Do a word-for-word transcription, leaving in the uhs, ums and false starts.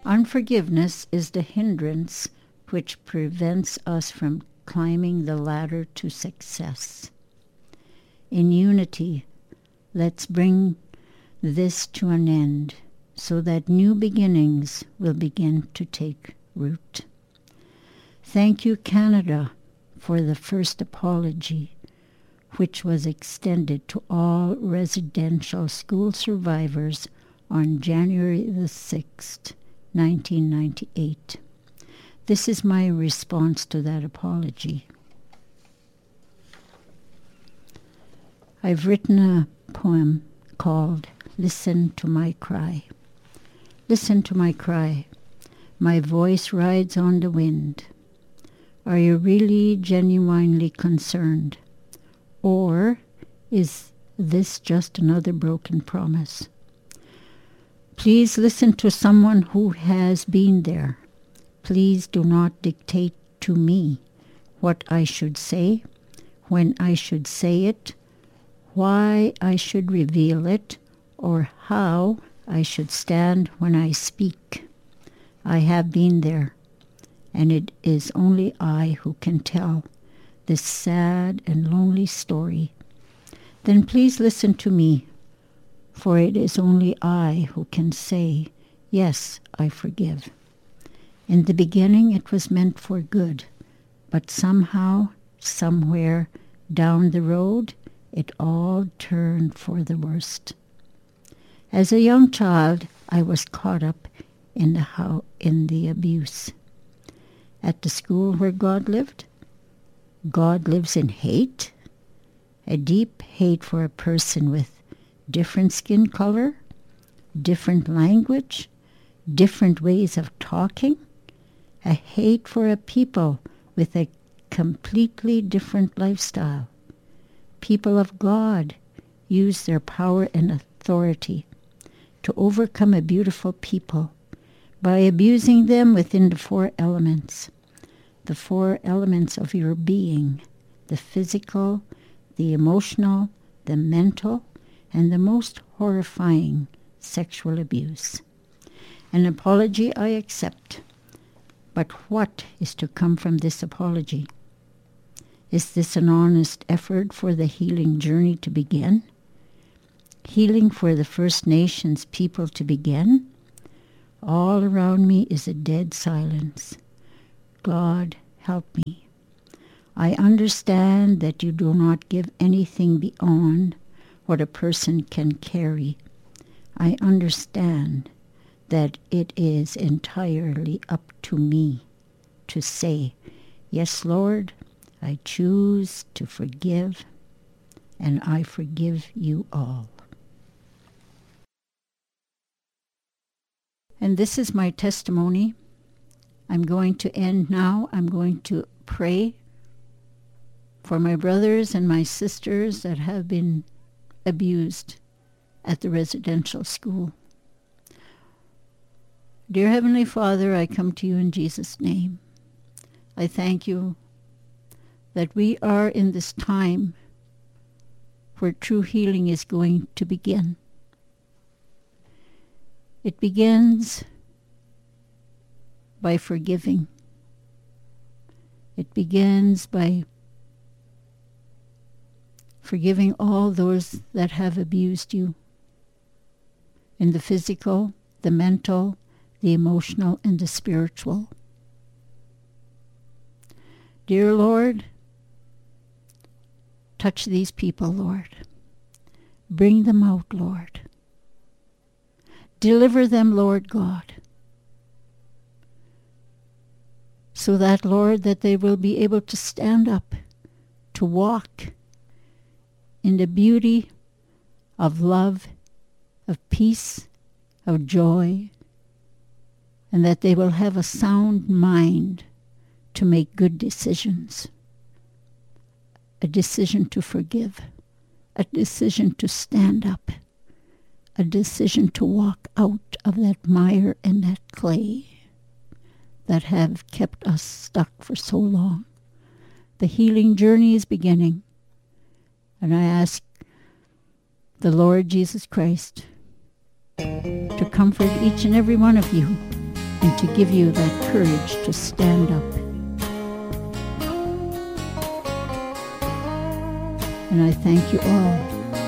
Unforgiveness is the hindrance which prevents us from climbing the ladder to success. In unity, let's bring this to an end so that new beginnings will begin to take root. Thank you, Canada, for the first apology, which was extended to all residential school survivors on January the sixth, nineteen ninety-eight. This is my response to that apology. I've written a poem called Listen to My Cry. Listen to my cry. My voice rides on the wind. Are you really genuinely concerned? Or is this just another broken promise? Please listen to someone who has been there. Please do not dictate to me what I should say, when I should say it, why I should reveal it, or how I should stand when I speak. I have been there, and it is only I who can tell this sad and lonely story. Then please listen to me, for it is only I who can say, yes, I forgive. In the beginning it was meant for good, but somehow, somewhere down the road, it all turned for the worst. As a young child, I was caught up in the how in the abuse. At the school where God lived, God lives in hate, a deep hate for a person with different skin color, different language, different ways of talking, a hate for a people with a completely different lifestyle. People of God use their power and authority to overcome a beautiful people by abusing them within the four elements, the four elements of your being, the physical, the emotional, the mental, and the most horrifying, sexual abuse. An apology I accept, but what is to come from this apology? Is this an honest effort for the healing journey to begin? Healing for the First Nations people to begin? All around me is a dead silence. God, help me. I understand that you do not give anything beyond what a person can carry. I understand that it is entirely up to me to say, yes, Lord, I choose to forgive, and I forgive you all. And this is my testimony. I'm going to end now. I'm going to pray for my brothers and my sisters that have been abused at the residential school. Dear Heavenly Father, I come to you in Jesus' name. I thank you that we are in this time where true healing is going to begin. It begins by forgiving. It begins by forgiving all those that have abused you in the physical, the mental, the emotional, and the spiritual. Dear Lord, touch these people, Lord. Bring them out, Lord. Deliver them, Lord God, so that, Lord, that they will be able to stand up, to walk in the beauty of love, of peace, of joy, and that they will have a sound mind to make good decisions, a decision to forgive, a decision to stand up, a decision to walk out of that mire and that clay that have kept us stuck for so long. The healing journey is beginning, and I ask the Lord Jesus Christ to comfort each and every one of you and to give you that courage to stand up. And I thank you all